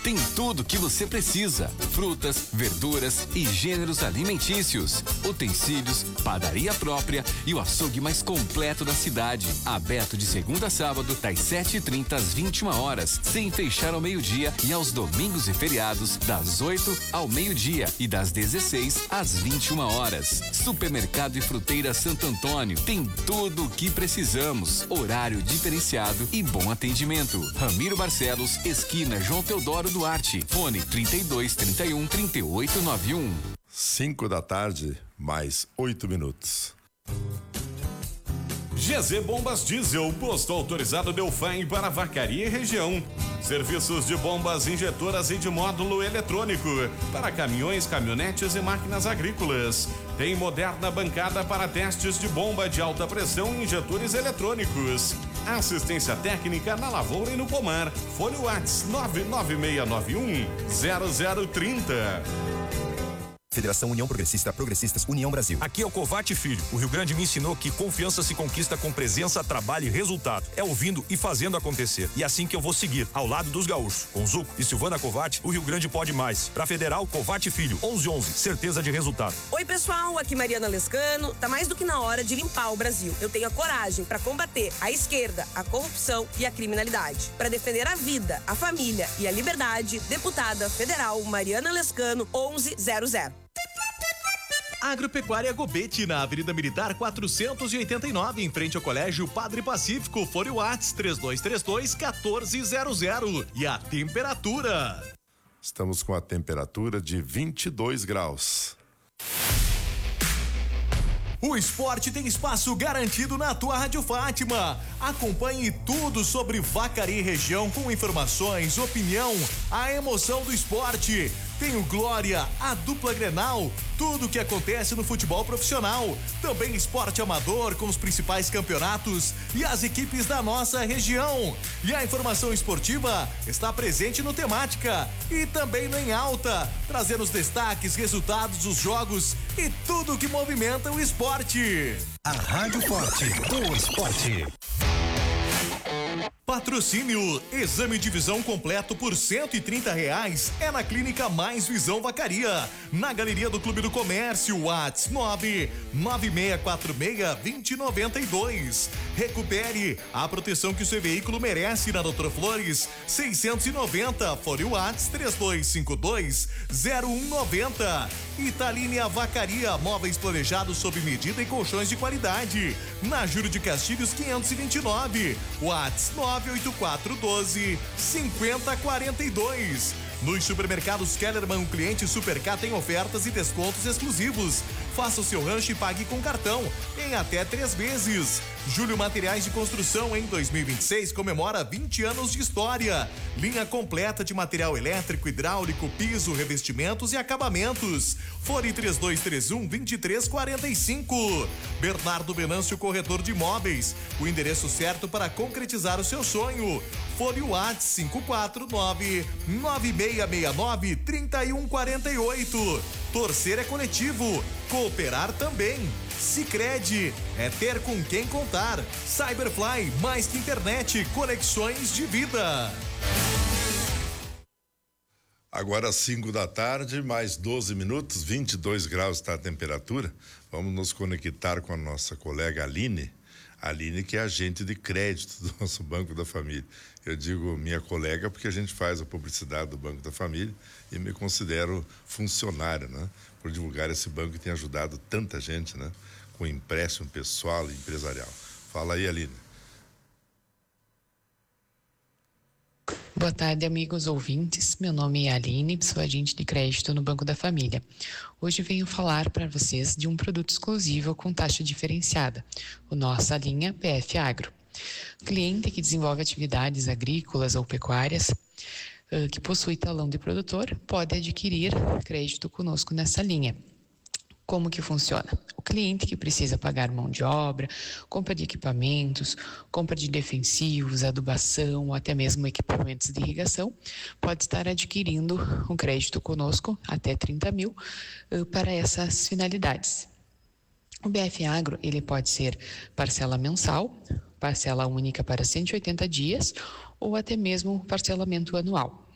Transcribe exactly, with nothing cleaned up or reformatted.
tem tudo que você precisa: frutas, verduras e gêneros alimentícios, utensílios, padaria própria e o açougue mais completo da cidade. Aberto de segunda a sábado, das sete e trinta às vinte e uma horas, sem fechar ao meio-dia, e aos domingos e feriados, das oito ao meio-dia e das dezesseis às vinte e uma horas. Supermercado e Fruteira Santo Antônio tem tudo o que precisamos. Horário diferenciado e bom atendimento. Ramiro Barcelos, esquina João Teodoro Duarte. Fone trinta e dois, trinta e um, trinta e oito, noventa e um. Cinco da tarde, mais oito minutos. G Z Bombas Diesel, posto autorizado Delfim para Vacaria e região. Serviços de bombas injetoras e de módulo eletrônico para caminhões, caminhonetes e máquinas agrícolas. Tem moderna bancada para testes de bomba de alta pressão e injetores eletrônicos. Assistência técnica na lavoura e no pomar. Fone WhatsApp nove nove seis nove um zero zero três zero. Federação União Progressista, Progressistas, União Brasil. Aqui é o Covate Filho. O Rio Grande me ensinou que confiança se conquista com presença, trabalho e resultado. É ouvindo e fazendo acontecer. E é assim que eu vou seguir, ao lado dos gaúchos. Com Zuco e Silvana Covate, o Rio Grande pode mais. Pra Federal, Covate Filho, onze onze, certeza de resultado. Oi, pessoal, aqui Mariana Lescano. Tá mais do que na hora de limpar o Brasil. Eu tenho a coragem para combater a esquerda, a corrupção e a criminalidade. Para defender a vida, a família e a liberdade, deputada federal Mariana Lescano, onze zero zero. Agropecuária Gobete, na Avenida Militar quatrocentos e oitenta e nove, em frente ao Colégio Padre Pacífico. Fone Whats três dois três dois, um quatro zero zero. E a temperatura? Estamos com a temperatura de vinte e dois graus. O esporte tem espaço garantido na tua Rádio Fátima. Acompanhe tudo sobre Vacaria e região com informações, opinião, a emoção do esporte. Tem o Glória, a dupla Grenal, tudo o que acontece no futebol profissional. Também esporte amador com os principais campeonatos e as equipes da nossa região. E a informação esportiva está presente no Temática e também no Em Alta, trazendo os destaques, resultados dos jogos e tudo que movimenta o esporte. A Rádio Forte, o esporte. Patrocínio, exame de visão completo por cento e trinta reais é na Clínica Mais Visão Vacaria, na Galeria do Clube do Comércio, WhatsApp nove nove seis quatro seis, dois zero nove dois. Recupere a proteção que o seu veículo merece na Doutor Flores seiscentos e noventa, fone WhatsApp três dois cinco dois, zero um nove zero. Italine Vacaria, móveis planejados sob medida e colchões de qualidade, na Júlio de Castilhos quinhentos e vinte e nove, WhatsApp nove oito quatro um dois, cinco zero quatro dois. Nos supermercados Kellerman, o cliente Supercar tem ofertas e descontos exclusivos. Faça o seu rancho e pague com cartão em até três vezes. Júlio Materiais de Construção, em dois mil e vinte e seis, comemora vinte anos de história. Linha completa de material elétrico, hidráulico, piso, revestimentos e acabamentos. Fone três dois três um, dois três quatro cinco. Bernardo Venâncio, corretor de imóveis. O endereço certo para concretizar o seu sonho. Fone WhatsApp cinco quatro nove, nove seis seis nove, três um quatro oito. Torcer é coletivo, cooperar também. Sicredi é ter com quem contar. Cyberfly, mais que internet, conexões de vida. Agora cinco da tarde, mais doze minutos, vinte e dois graus está a temperatura. Vamos nos conectar com a nossa colega Aline. Aline, que é agente de crédito do nosso Banco da Família. Eu digo minha colega porque a gente faz a publicidade do Banco da Família e me considero funcionário, né? Por divulgar esse banco que tem ajudado tanta gente, né? Com empréstimo pessoal e empresarial. Fala aí, Aline. Boa tarde, amigos ouvintes. Meu nome é Aline, sou agente de crédito no Banco da Família. Hoje venho falar para vocês de um produto exclusivo com taxa diferenciada, o nossa linha P F Agro. O cliente que desenvolve atividades agrícolas ou pecuárias, que possui talão de produtor, pode adquirir crédito conosco nessa linha. Como que funciona? O cliente que precisa pagar mão de obra, compra de equipamentos, compra de defensivos, adubação ou até mesmo equipamentos de irrigação, pode estar adquirindo um crédito conosco até trinta mil uh, para essas finalidades. O B F Agro, ele pode ser parcela mensal, parcela única para cento e oitenta dias ou até mesmo parcelamento anual.